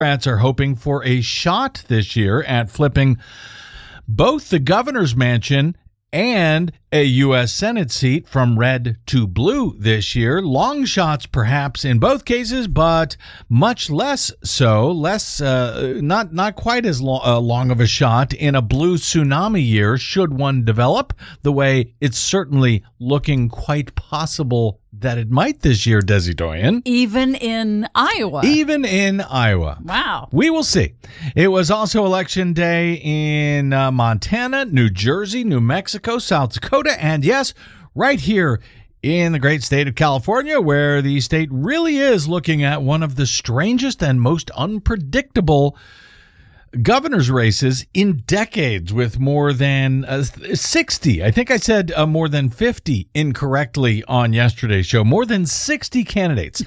Democrats are hoping for a shot this year at flipping both the governor's mansion and a U.S. Senate seat from red to blue this year. Long shots perhaps in both cases, but much less so. Not quite as long of a shot in a blue tsunami year, should one develop, the way it's certainly looking quite possible that it might this year, Desi Doyen. Even in Iowa. Even in Iowa. Wow. We will see. It was also election day in Montana, New Jersey, New Mexico, South Dakota, and yes, right here in the great state of California, where the state really is looking at one of the strangest and most unpredictable governor's races in decades, with more than 60. I think I said more than 50 incorrectly on yesterday's show. More than 60 candidates.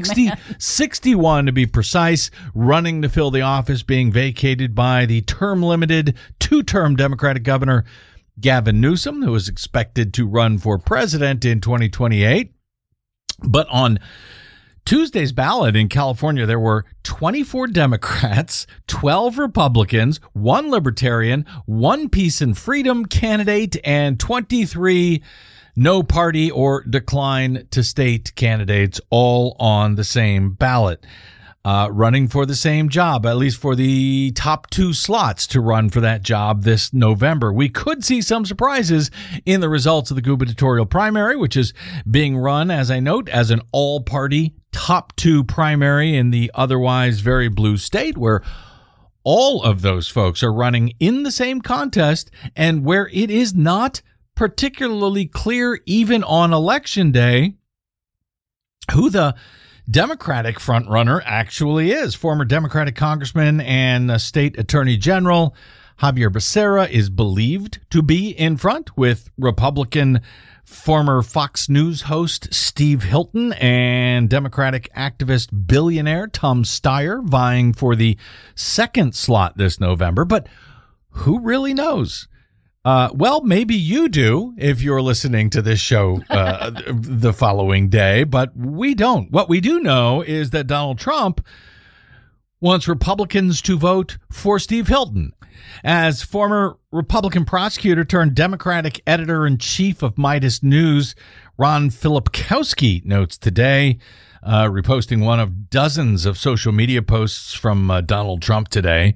61 to be precise, running to fill the office being vacated by the term-limited, two-term Democratic governor Gavin Newsom, who is expected to run for president in 2028. But on Tuesday's ballot in California, there were 24 Democrats, 12 Republicans, 1 Libertarian, 1 Peace and Freedom candidate, and 23 no party or decline to state candidates, all on the same ballot, running for the same job, at least for the top 2 slots to run for that job this November. We could see some surprises in the results of the gubernatorial primary, which is being run, as I note, as an all-party top 2 primary in the otherwise very blue state, where all of those folks are running in the same contest, and where it is not particularly clear, even on election day, who the Democratic frontrunner actually is. Former Democratic Congressman and State Attorney General Xavier Becerra is believed to be in front, with Republican former Fox News host Steve Hilton and Democratic activist billionaire Tom Steyer vying for the second slot this November. But who really knows? Well, maybe you do if you're listening to this show the following day, but we don't. What we do know is that Donald Trump wants Republicans to vote for Steve Hilton. As former Republican prosecutor turned Democratic editor-in-chief of Midas News, Ron Filipkowski notes today, reposting one of dozens of social media posts from Donald Trump today.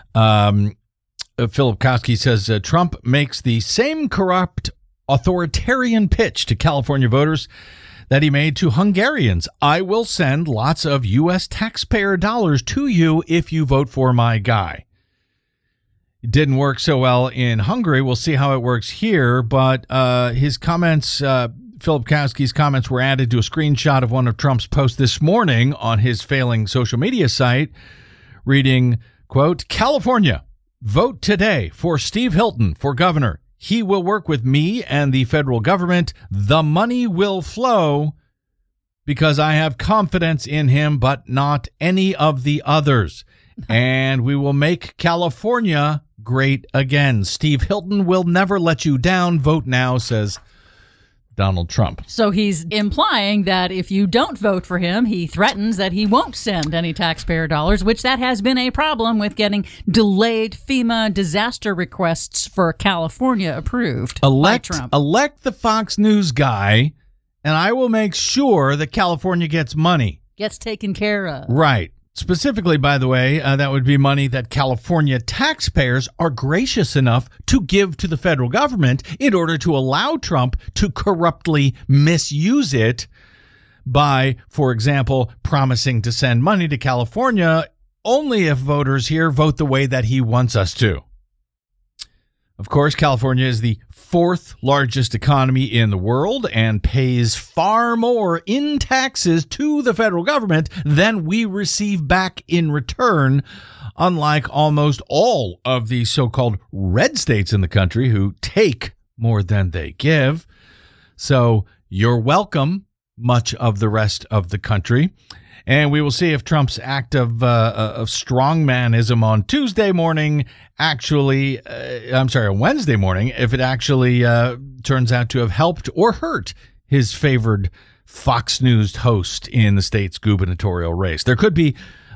Filipkowski says Trump makes the same corrupt authoritarian pitch to California voters that he made to Hungarians. I will send lots of U.S. taxpayer dollars to you if you vote for my guy. It didn't work so well in Hungary. We'll see how it works here. But his comments, Filipkowski's comments, were added to a screenshot of one of Trump's posts this morning on his failing social media site, reading, quote, California, vote today for Steve Hilton for governor. He will work with me and the federal government. The money will flow because I have confidence in him, but not any of the others. And we will make California great again. Steve Hilton will never let you down. Vote now, says Donald Trump. So he's implying that if you don't vote for him, he threatens that he won't send any taxpayer dollars, which that has been a problem with getting delayed FEMA disaster requests for California approved by Trump. Elect the Fox News guy, and I will make sure that California gets money. Gets taken care of. Right. Specifically, by the way, that would be money that California taxpayers are gracious enough to give to the federal government in order to allow Trump to corruptly misuse it by, for example, promising to send money to California only if voters here vote the way that he wants us to. Of course, California is the 4th largest economy in the world and pays far more in taxes to the federal government than we receive back in return, unlike almost all of the so-called red states in the country who take more than they give. So you're welcome, much of the rest of the country. And we will see if Trump's act of strongmanism on Tuesday morning actually, on Wednesday morning, if it actually turns out to have helped or hurt his favored Fox News host in the state's gubernatorial race. There could be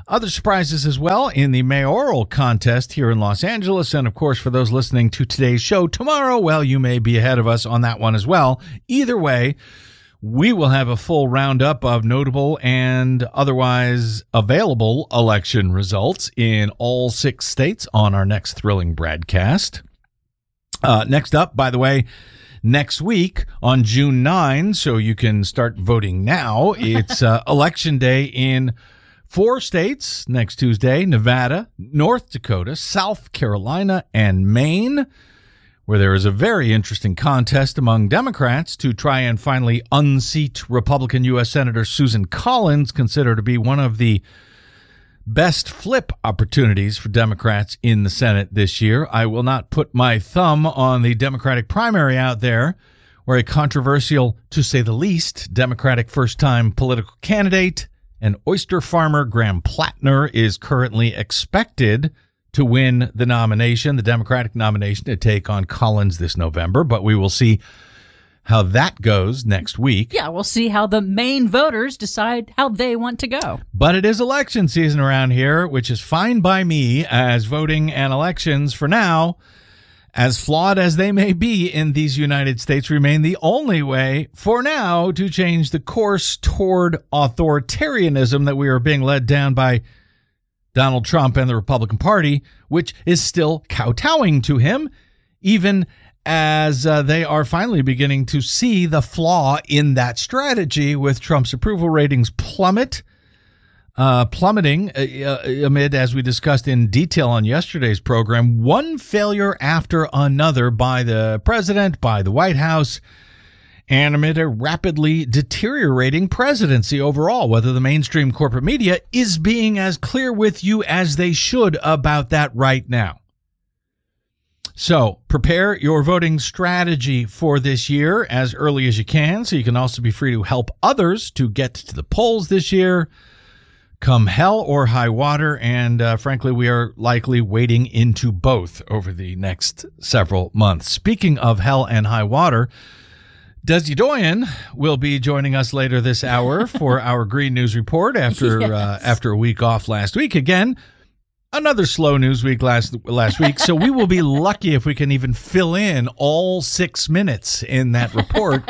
Other surprises as well in the mayoral contest here in Los Angeles. And, of course, for those listening to today's show tomorrow, well, you may be ahead of us on that one as well. Either way, we will have a full roundup of notable and otherwise available election results in all 6 states on our next thrilling broadcast. Next up, by the way, next week on June 9, so you can start voting now, it's Election Day in 4 states next Tuesday: Nevada, North Dakota, South Carolina, and Maine, where there is a very interesting contest among Democrats to try and finally unseat Republican U.S. Senator Susan Collins, considered to be one of the best flip opportunities for Democrats in the Senate this year. I will not put my thumb on the Democratic primary out there, where a controversial, to say the least, Democratic first-time political candidate and oyster farmer Graham Plattner is currently expected to win the nomination, the Democratic nomination, to take on Collins this November. But we will see how that goes next week. Yeah, we'll see how the Maine voters decide how they want to go. But it is election season around here, which is fine by me, as voting and elections for now, as flawed as they may be in these United States, remain the only way for now to change the course toward authoritarianism that we are being led down by Donald Trump and the Republican Party, which is still kowtowing to him, even as they are finally beginning to see the flaw in that strategy, with Trump's approval ratings plummeting amid, as we discussed in detail on yesterday's program, one failure after another by the president, by the White House, and amid a rapidly deteriorating presidency overall. Whether the mainstream corporate media is being as clear with you as they should about that right now. So prepare your voting strategy for this year as early as you can, so you can also be free to help others to get to the polls this year, come hell or high water. And frankly, we are likely wading into both over the next several months. Speaking of hell and high water, Desi Doyen will be joining us later this hour for our Green News Report after a week off last week. Again, another slow news week last week, so we will be lucky if we can even fill in all 6 minutes in that report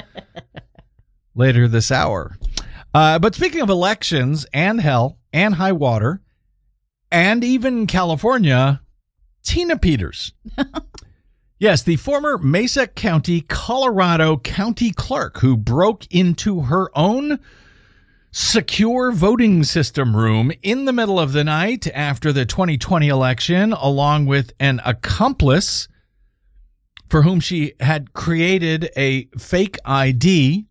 later this hour. But speaking of elections and hell and high water and even California, Tina Peters. Yes, the former Mesa County, Colorado county clerk who broke into her own secure voting system room in the middle of the night after the 2020 election, along with an accomplice for whom she had created a fake ID,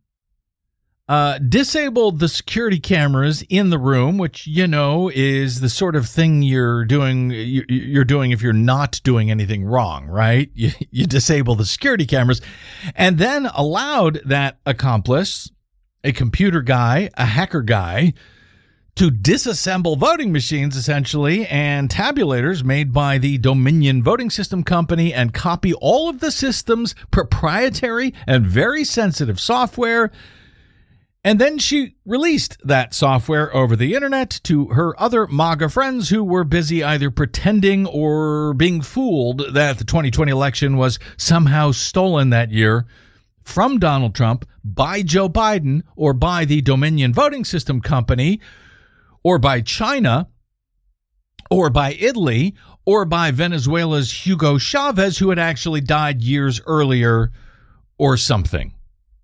disabled the security cameras in the room, which, you know, is the sort of thing you're doing if you're not doing anything wrong, right? You disable the security cameras, and then allowed that accomplice, a computer guy, a hacker guy, to disassemble voting machines, essentially, and tabulators made by the Dominion Voting System Company, and copy all of the system's proprietary and very sensitive software. And then she released that software over the internet to her other MAGA friends who were busy either pretending or being fooled that the 2020 election was somehow stolen that year from Donald Trump by Joe Biden, or by the Dominion Voting System Company, or by China, or by Italy, or by Venezuela's Hugo Chavez, who had actually died years earlier, or something.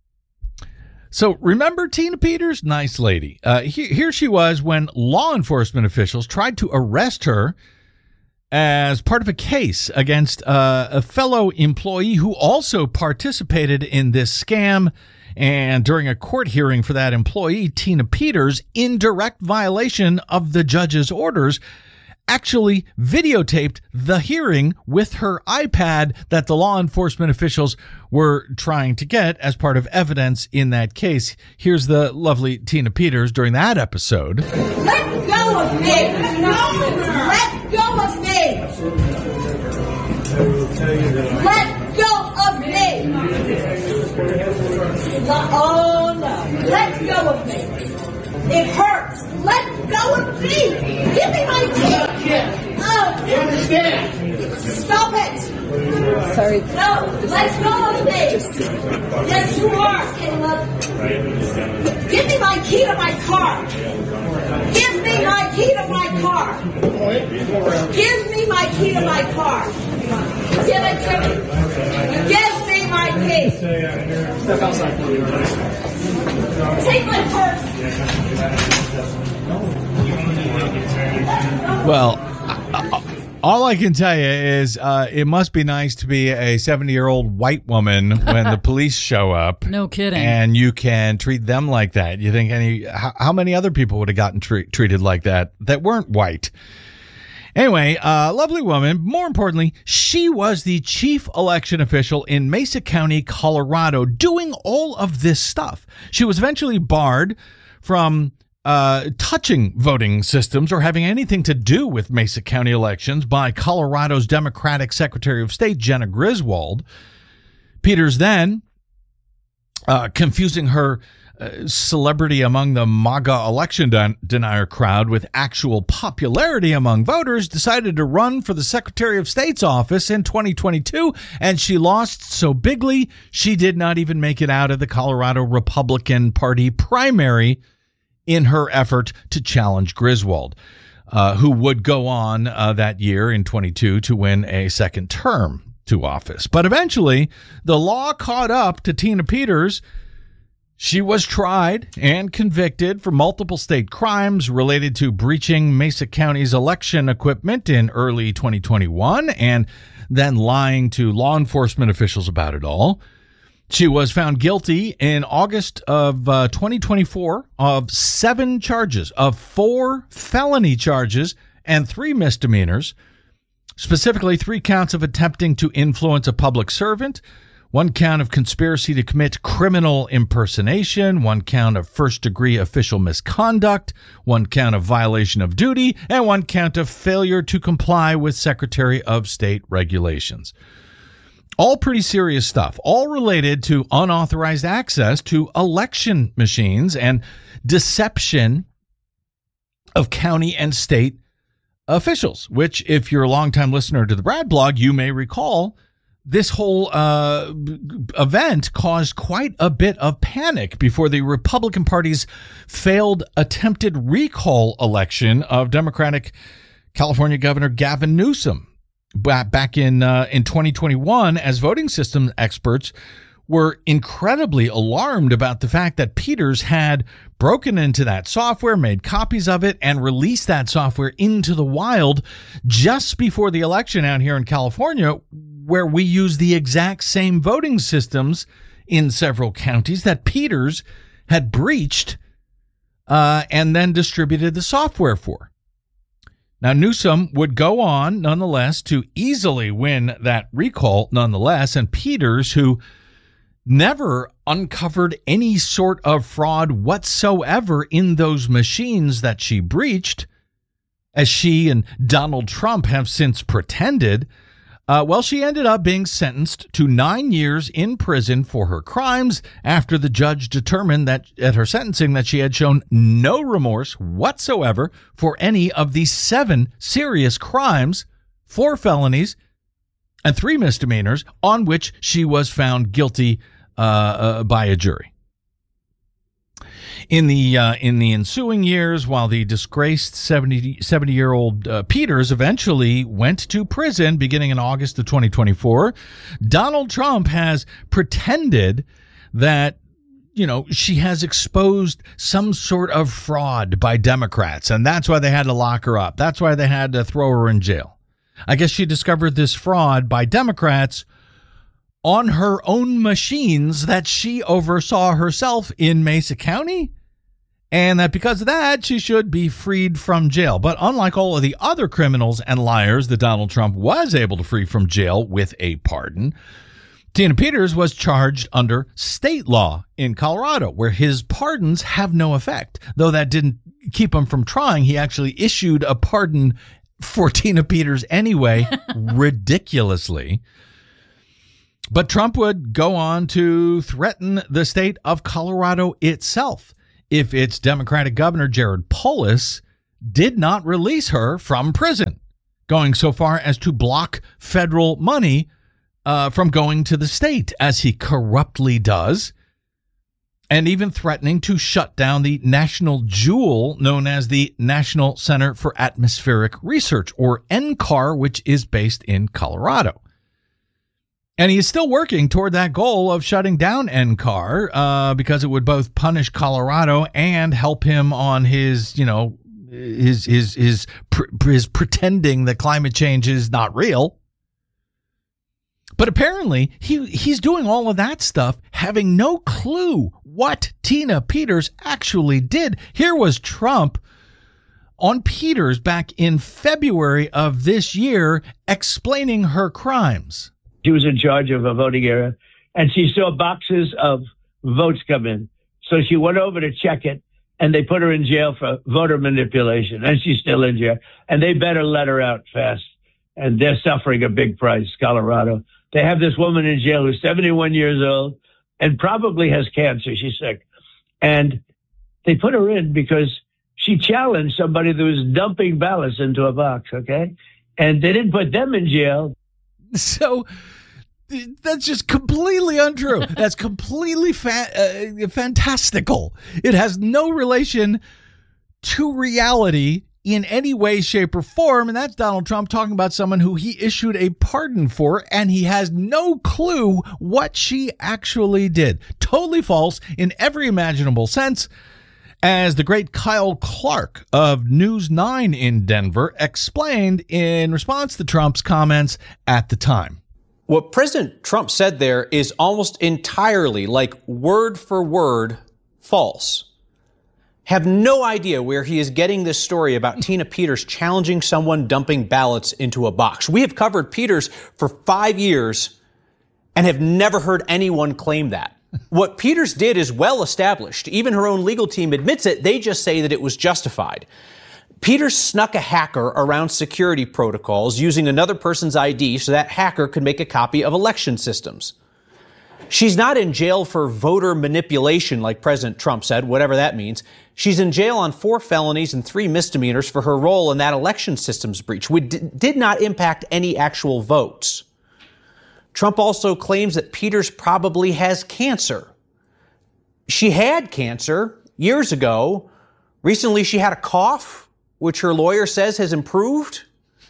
So remember Tina Peters? Nice lady. Here she was when law enforcement officials tried to arrest her as part of a case against a fellow employee who also participated in this scam. And during a court hearing for that employee, Tina Peters, in direct violation of the judge's orders, actually videotaped the hearing with her iPad that the law enforcement officials were trying to get as part of evidence in that case. Here's the lovely Tina Peters during that episode. Let go of me! Let go of me! Let go of me! Oh no! Let go of me! It hurts! Let go of me! sorry. No, let go of me. Yes, you are, Caleb. Give me my key to my car. Give me my key to my car. Give me my key to my car. Give it to me. Give me my key. Step outside. Take my purse. Well, all I can tell you is it must be nice to be a 70-year-old white woman when the police show up. No kidding. And you can treat them like that. You think how many other people would have gotten treated like that weren't white? Anyway, lovely woman. More importantly, she was the chief election official in Mesa County, Colorado, doing all of this stuff. She was eventually barred from touching voting systems or having anything to do with Mesa County elections by Colorado's Democratic Secretary of State, Jena Griswold. Peters then, confusing her celebrity among the MAGA election denier crowd with actual popularity among voters, decided to run for the Secretary of State's office in 2022, and she lost so bigly she did not even make it out of the Colorado Republican Party primary in her effort to challenge Griswold, who would go on that year in 22 to win a second term to office. But eventually, the law caught up to Tina Peters. She was tried and convicted for multiple state crimes related to breaching Mesa County's election equipment in early 2021 and then lying to law enforcement officials about it all. She was found guilty in August of 2024 of 7 charges, of 4 felony charges and 3 misdemeanors, specifically 3 counts of attempting to influence a public servant, 1 count of conspiracy to commit criminal impersonation, 1 count of first-degree official misconduct, 1 count of violation of duty, and 1 count of failure to comply with Secretary of State regulations. All pretty serious stuff, all related to unauthorized access to election machines and deception of county and state officials, which, if you're a longtime listener to the Brad blog, you may recall this whole event caused quite a bit of panic before the Republican Party's failed attempted recall election of Democratic California Governor Gavin Newsom back in 2021, as voting system experts were incredibly alarmed about the fact that Peters had broken into that software, made copies of it, and released that software into the wild just before the election out here in California, where we use the exact same voting systems in several counties that Peters had breached and then distributed the software for. Now, Newsom would go on, nonetheless, to easily win that recall, nonetheless, and Peters, who never uncovered any sort of fraud whatsoever in those machines that she breached, as she and Donald Trump have since pretended, well, she ended up being sentenced to 9 years in prison for her crimes after the judge determined that at her sentencing that she had shown no remorse whatsoever for any of the 7 serious crimes, 4 felonies, and 3 misdemeanors on which she was found guilty by a jury. In the ensuing years, while the disgraced 70-year-old Peters eventually went to prison beginning in August of 2024, Donald Trump has pretended that, you know, she has exposed some sort of fraud by Democrats, and that's why they had to lock her up. That's why they had to throw her in jail. I guess she discovered this fraud by Democrats on her own machines that she oversaw herself in Mesa County, and that because of that, she should be freed from jail. But unlike all of the other criminals and liars that Donald Trump was able to free from jail with a pardon, Tina Peters was charged under state law in Colorado, where his pardons have no effect. Though that didn't keep him from trying, he actually issued a pardon for Tina Peters anyway, ridiculously. But Trump would go on to threaten the state of Colorado itself if its Democratic Governor, Jared Polis, did not release her from prison, going so far as to block federal money from going to the state, as he corruptly does, and even threatening to shut down the national jewel known as the National Center for Atmospheric Research, or NCAR, which is based in Colorado. And he is still working toward that goal of shutting down NCAR because it would both punish Colorado and help him on his, his pretending that climate change is not real. But apparently he's doing all of that stuff, having no clue what Tina Peters actually did. Here was Trump on Peters back in February of this year explaining her crimes. She was in charge of a voting area, and she saw boxes of votes come in. So she went over to check it, and they put her in jail for voter manipulation, and she's still in jail. And they better let her out fast. And they're suffering a big price, Colorado. They have this woman in jail who's 71 years old and probably has cancer. She's sick. And they put her in because she challenged somebody that was dumping ballots into a box, okay? And they didn't put them in jail. So that's just completely untrue. That's completely fantastical. It has no relation to reality in any way, shape, or form. And that's Donald Trump talking about someone who he issued a pardon for, and he has no clue what she actually did. Totally false in every imaginable sense, as the great Kyle Clark of News 9 in Denver explained in response to Trump's comments at the time. What President Trump said there is almost entirely, like word for word, false. Have no idea where he is getting this story about Tina Peters challenging someone dumping ballots into a box. We have covered Peters for 5 years and have never heard anyone claim that. What Peters did is well established. Even her own legal team admits it. They just say that it was justified. Peters snuck a hacker around security protocols using another person's ID so that hacker could make a copy of election systems. She's not in jail for voter manipulation, like President Trump said, whatever that means. She's in jail on 4 felonies and 3 misdemeanors for her role in that election systems breach, which did not impact any actual votes. Trump also claims that Peters probably has cancer. She had cancer years ago. Recently, she had a cough, which her lawyer says has improved.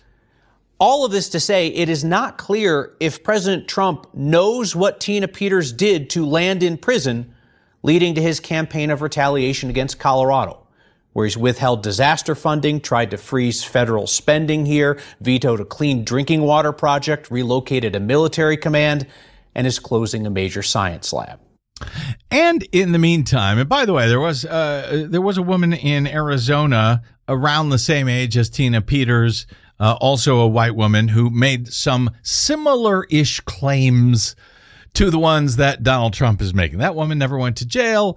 All of this to say, it is not clear if President Trump knows what Tina Peters did to land in prison, leading to his campaign of retaliation against Colorado, where he's withheld disaster funding, tried to freeze federal spending here, vetoed a clean drinking water project, relocated a military command, and is closing a major science lab. And in the meantime, and by the way, there was a woman in Arizona around the same age as Tina Peters, also a white woman, who made some similar-ish claims to the ones that Donald Trump is making. That woman never went to jail.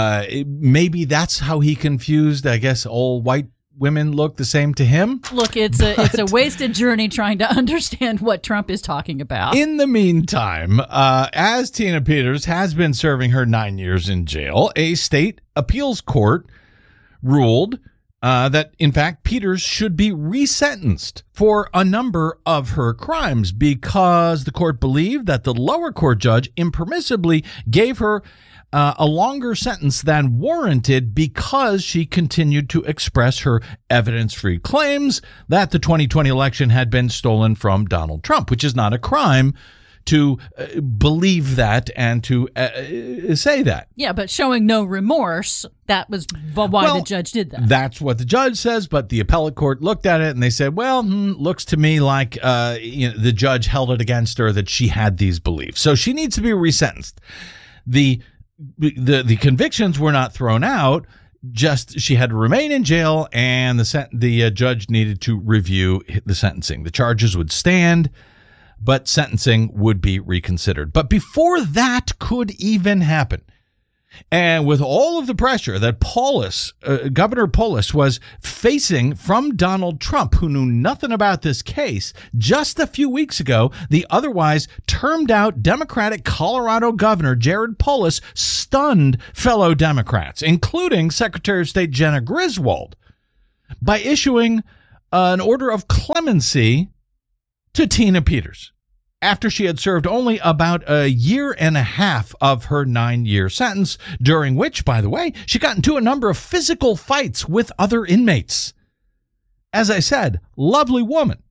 Maybe that's how he confused, I guess, all white women look the same to him. Look, it's a wasted journey trying to understand what Trump is talking about. In the meantime, as Tina Peters has been serving her 9 years in jail, a state appeals court ruled that, in fact, Peters should be resentenced for a number of her crimes because the court believed that the lower court judge impermissibly gave her a longer sentence than warranted because she continued to express her evidence-free claims that the 2020 election had been stolen from Donald Trump, which is not a crime to believe that and to say that. Yeah, but showing no remorse, that was why the judge did that. That's what the judge says, but the appellate court looked at it and they said, well, looks to me like the judge held it against her that she had these beliefs. So she needs to be resentenced. The convictions were not thrown out, just she had to remain in jail, and the judge needed to review the sentencing. The charges would stand, but sentencing would be reconsidered. But before that could even happen, and with all of the pressure that Governor Polis was facing from Donald Trump, who knew nothing about this case, just a few weeks ago, the otherwise termed out Democratic Colorado Governor Jared Polis stunned fellow Democrats, including Secretary of State Jena Griswold, by issuing an order of clemency to Tina Peters. after she had served only about a year and a half of her 9-year sentence, during which, by the way, she got into a number of physical fights with other inmates. As I said, lovely woman.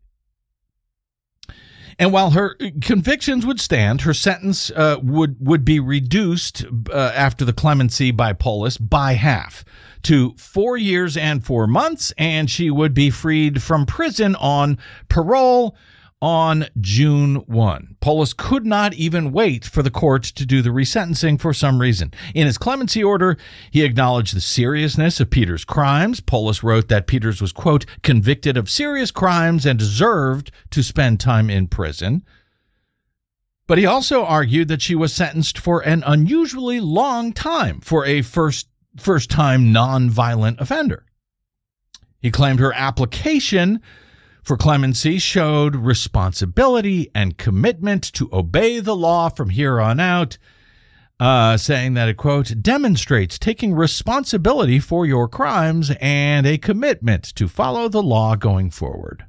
And while her convictions would stand, her sentence would be reduced after the clemency by Polis by half to 4 years and 4 months, and she would be freed from prison on parole on June 1. Polis could not even wait for the court to do the resentencing for some reason. In his clemency order, he acknowledged the seriousness of Peters' crimes. Polis wrote that Peters was, quote, convicted of serious crimes and deserved to spend time in prison. But he also argued that she was sentenced for an unusually long time for a first-time non-violent offender. He claimed her application for clemency showed responsibility and commitment to obey the law from here on out, saying that it, quote, demonstrates taking responsibility for your crimes and a commitment to follow the law going forward.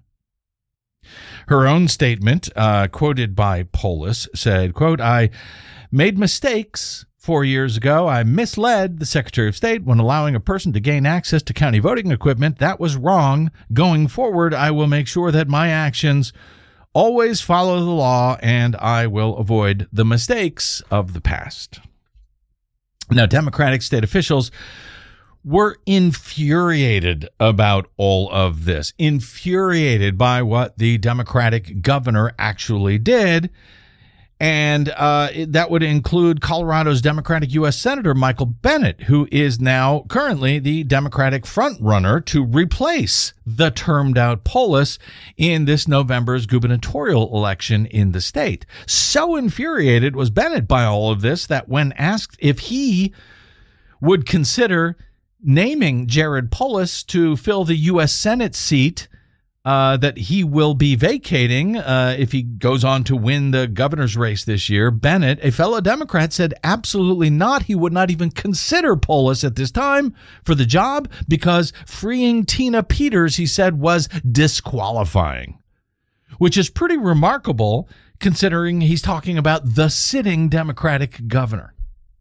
Her own statement, quoted by Polis, said, quote, I made mistakes 4 years ago. I misled the Secretary of State when allowing a person to gain access to county voting equipment. That was wrong. Going forward, I will make sure that my actions always follow the law, and I will avoid the mistakes of the past. Now, Democratic state officials were infuriated about all of this, infuriated by what the Democratic governor actually did. And that would include Colorado's Democratic U.S. Senator Michael Bennet, who is now currently the Democratic frontrunner to replace the termed-out Polis in this November's gubernatorial election in the state. So infuriated was Bennet by all of this that when asked if he would consider naming Jared Polis to fill the U.S. Senate seat that he will be vacating if he goes on to win the governor's race this year, Bennet, a fellow Democrat, said absolutely not. He would not even consider Polis at this time for the job because freeing Tina Peters, he said, was disqualifying, which is pretty remarkable considering he's talking about the sitting Democratic governor.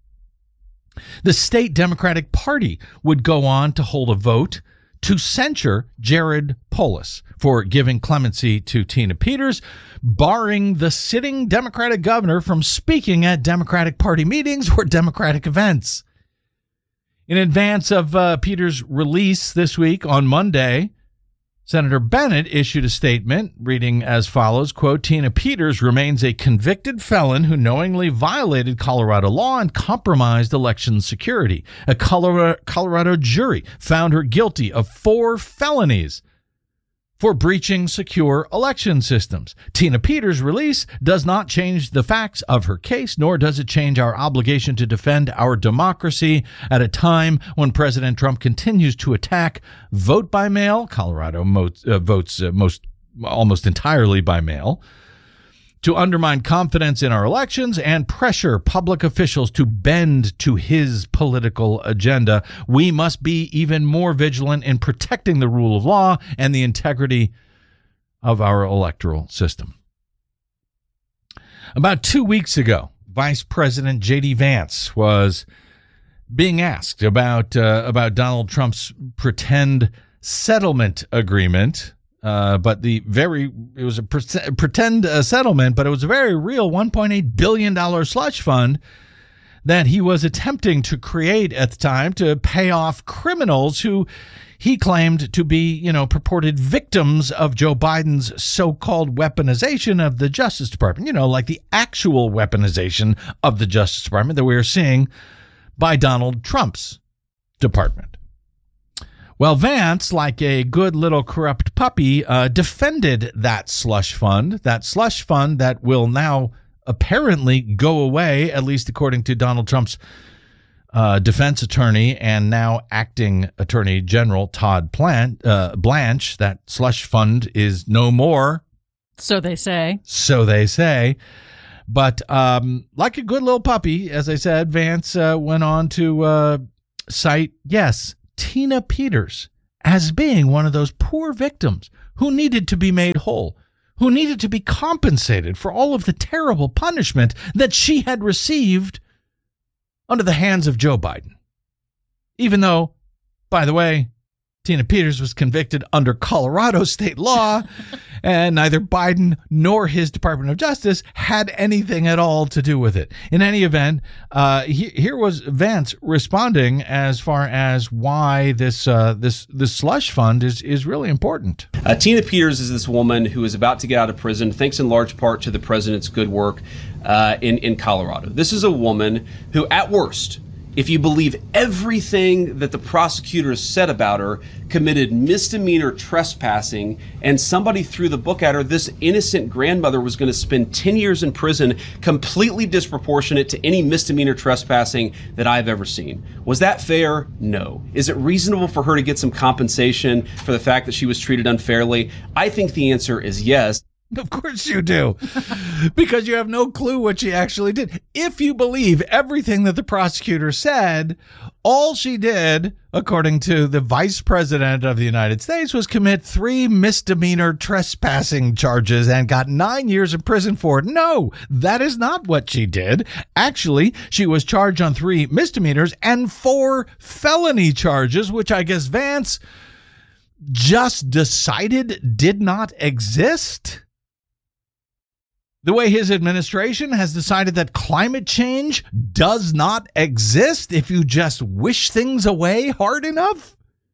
The state Democratic Party would go on to hold a vote to censure Jared Polis for giving clemency to Tina Peters, barring the sitting Democratic governor from speaking at Democratic Party meetings or Democratic events. In advance of Peters' release this week on Monday, Senator Bennet issued a statement reading as follows, quote, Tina Peters remains a convicted felon who knowingly violated Colorado law and compromised election security. A Colorado jury found her guilty of 4 felonies for breaching secure election systems. Tina Peters' release does not change the facts of her case, nor does it change our obligation to defend our democracy at a time when President Trump continues to attack vote by mail. Colorado votes almost entirely by mail, to undermine confidence in our elections and pressure public officials to bend to his political agenda. We must be even more vigilant in protecting the rule of law and the integrity of our electoral system. About 2 weeks ago, Vice President J.D. Vance was being asked about Donald Trump's pretend settlement agreement. But it was a pretend settlement, but it was a very real $1.8 billion slush fund that he was attempting to create at the time to pay off criminals who he claimed to be, purported victims of Joe Biden's so-called weaponization of the Justice Department, like the actual weaponization of the Justice Department that we are seeing by Donald Trump's department. Well, Vance, like a good little corrupt puppy, defended that slush fund that will now apparently go away, at least according to Donald Trump's defense attorney and now acting Attorney General Todd Blanche. That slush fund is no more. So they say. But like a good little puppy, as I said, Vance went on to cite, yes, Tina Peters as being one of those poor victims who needed to be made whole, who needed to be compensated for all of the terrible punishment that she had received under the hands of Joe Biden. Even though, by the way, Tina Peters was convicted under Colorado state law, and neither Biden nor his Department of Justice had anything at all to do with it. In any event, here was Vance responding as far as why this slush fund is really important. Tina Peters is this woman who is about to get out of prison, thanks in large part to the president's good work in Colorado. This is a woman who, at worst, if you believe everything that the prosecutors said about her, committed misdemeanor trespassing, and somebody threw the book at her, this innocent grandmother was going to spend 10 years in prison, completely disproportionate to any misdemeanor trespassing that I've ever seen. Was that fair? No. Is it reasonable for her to get some compensation for the fact that she was treated unfairly? I think the answer is yes. Of course you do, because you have no clue what she actually did. If you believe everything that the prosecutor said, all she did, according to the vice president of the United States, was commit 3 misdemeanor trespassing charges and got 9 years in prison for it. No, that is not what she did. Actually, she was charged on 3 misdemeanors and 4 felony charges, which I guess Vance just decided did not exist. The way his administration has decided that climate change does not exist if you just wish things away hard enough.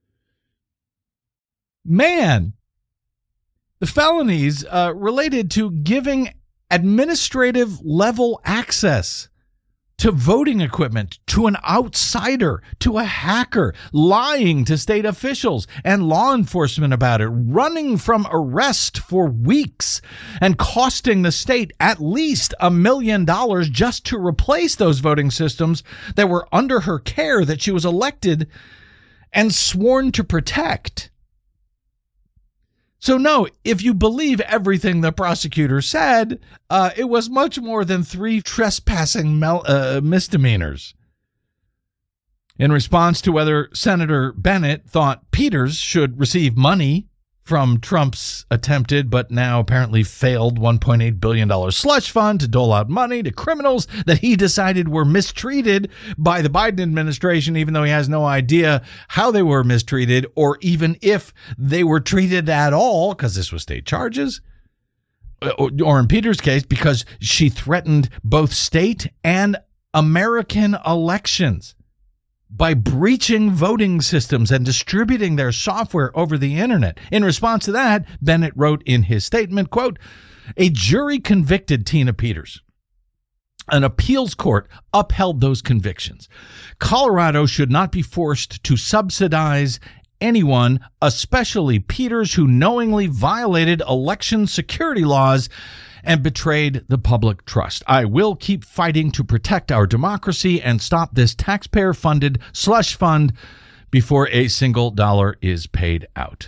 Man, the felonies related to giving administrative level access to voting equipment, to an outsider, to a hacker, lying to state officials and law enforcement about it, running from arrest for weeks, and costing the state at least $1 million just to replace those voting systems that were under her care, that she was elected and sworn to protect. So no, if you believe everything the prosecutor said, it was much more than 3 trespassing misdemeanors. In response to whether Senator Bennett thought Peters should receive money from Trump's attempted but now apparently failed $1.8 billion slush fund to dole out money to criminals that he decided were mistreated by the Biden administration, even though he has no idea how they were mistreated or even if they were treated at all, because this was state charges, or in Peters' case, because she threatened both state and American elections by breaching voting systems and distributing their software over the internet. In response to that, Bennett wrote in his statement, quote, "A jury convicted Tina Peters. An appeals court upheld those convictions. Colorado should not be forced to subsidize anyone, especially Peters, who knowingly violated election security laws and betrayed the public trust. I will keep fighting to protect our democracy and stop this taxpayer-funded slush fund before a single dollar is paid out."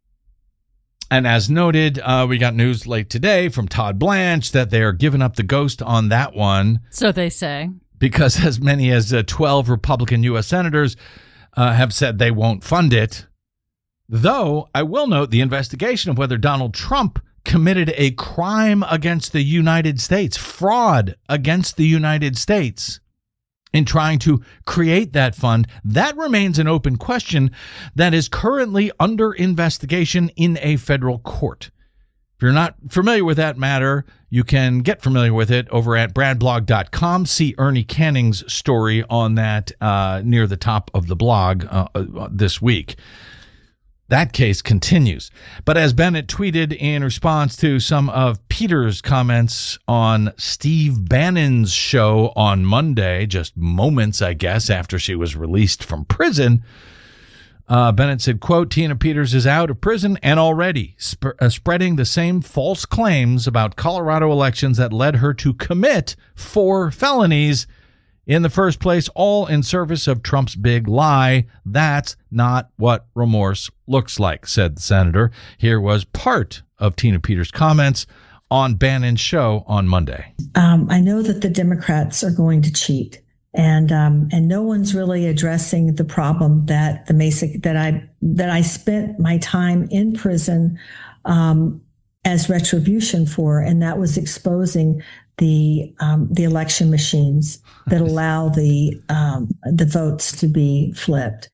And as noted, we got news late today from Todd Blanche that they are giving up the ghost on that one. So they say. Because as many as 12 Republican U.S. senators have said they won't fund it. Though I will note the investigation of whether Donald Trump committed a crime against the United States, fraud against the United States in trying to create that fund, that remains an open question that is currently under investigation in a federal court. If you're not familiar with that matter, you can get familiar with it over at bradblog.com. See Ernie Canning's story on that near the top of the blog this week. That case continues. But as Bennett tweeted in response to some of Peters' comments on Steve Bannon's show on Monday, just moments, I guess, after she was released from prison, Bennett said, quote, "Tina Peters is out of prison and already spreading the same false claims about Colorado elections that led her to commit 4 felonies in the first place, all in service of Trump's big lie. That's not what remorse looks like," said the senator. Here was part of Tina Peters' comments on Bannon's show on Monday. I know that the Democrats are going to cheat, and no one's really addressing the problem that that I spent my time in prison, and as retribution for, and that was exposing the election machines that allow the votes to be flipped.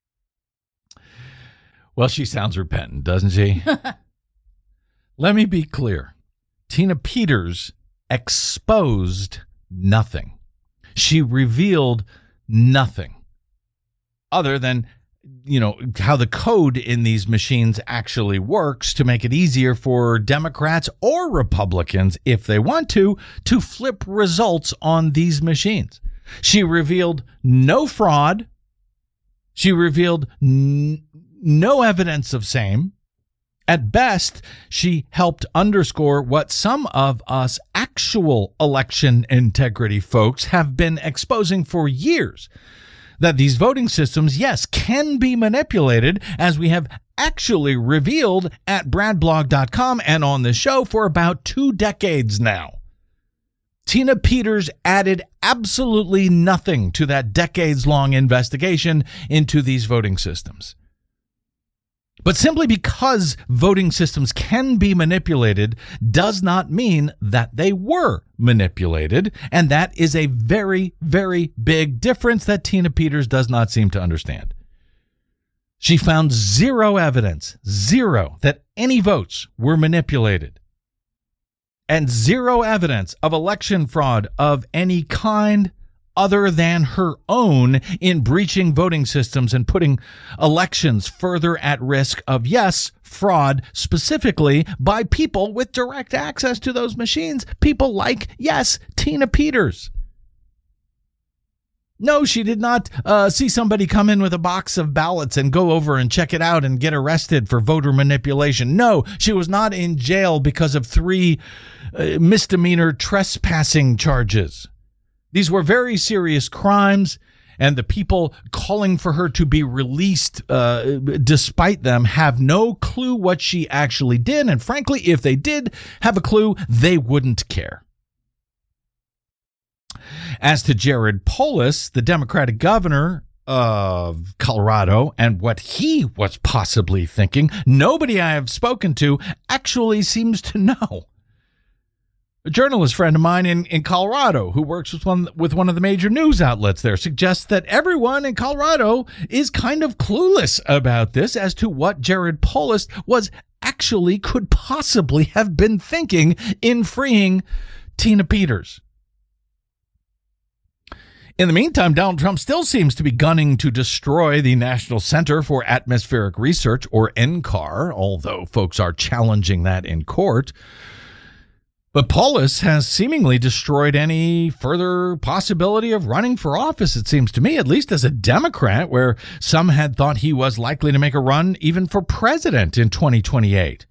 Well, she sounds repentant, doesn't she? Let me be clear. Tina Peters exposed nothing. She revealed nothing other than, how the code in these machines actually works to make it easier for Democrats or Republicans, if they want to flip results on these machines. She revealed no fraud. She revealed no evidence of same. At best, she helped underscore what some of us actual election integrity folks have been exposing for years, that these voting systems, yes, can be manipulated, as we have actually revealed at bradblog.com and on the show for about 2 decades now. Tina Peters added absolutely nothing to that decades-long investigation into these voting systems. But simply because voting systems can be manipulated does not mean that they were manipulated. And that is a very, very big difference that Tina Peters does not seem to understand. She found zero evidence, that any votes were manipulated. And zero evidence of election fraud of any kind other than her own in breaching voting systems and putting elections further at risk of, yes, fraud, specifically by people with direct access to those machines. People like, yes, Tina Peters. No, she did not see somebody come in with a box of ballots and go over and check it out and get arrested for voter manipulation. No, she was not in jail because of 3 misdemeanor trespassing charges. These were very serious crimes, and the people calling for her to be released despite them have no clue what she actually did. And frankly, if they did have a clue, they wouldn't care. As to Jared Polis, the Democratic governor of Colorado, and what he was possibly thinking, nobody I have spoken to actually seems to know. A journalist friend of mine in Colorado who works with one of the major news outlets there suggests that everyone in Colorado is kind of clueless about this as to what Jared Polis could possibly have been thinking in freeing Tina Peters. In the meantime, Donald Trump still seems to be gunning to destroy the National Center for Atmospheric Research, or NCAR, although folks are challenging that in court. But Polis has seemingly destroyed any further possibility of running for office, it seems to me, at least as a Democrat, where some had thought he was likely to make a run even for president in 2028.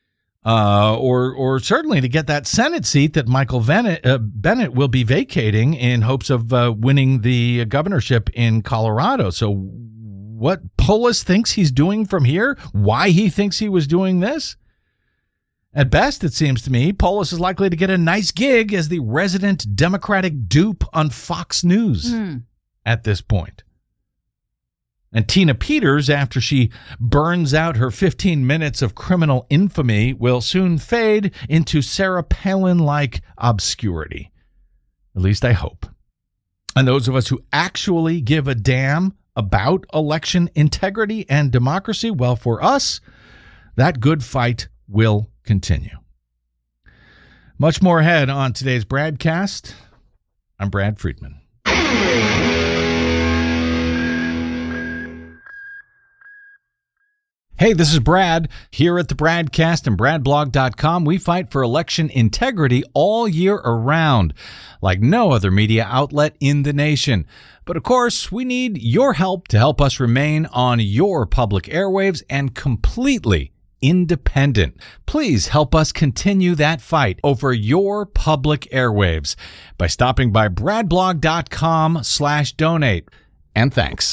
Or certainly to get that Senate seat that Michael Bennett will be vacating in hopes of winning the governorship in Colorado. So what Polis thinks he's doing from here, why he thinks he was doing this? At best, it seems to me, Polis is likely to get a nice gig as the resident Democratic dupe on Fox News at this point. And Tina Peters, after she burns out her 15 minutes of criminal infamy, will soon fade into Sarah Palin-like obscurity. At least I hope. And those of us who actually give a damn about election integrity and democracy, well, for us, that good fight will continue. Much more ahead on today's Bradcast. I'm Brad Friedman. Hey, this is Brad. Here at the Bradcast and bradblog.com, we fight for election integrity all year around, like no other media outlet in the nation. But of course, we need your help to help us remain on your public airwaves and completely independent. Please help us continue that fight over your public airwaves by stopping by bradblog.com/donate. And thanks.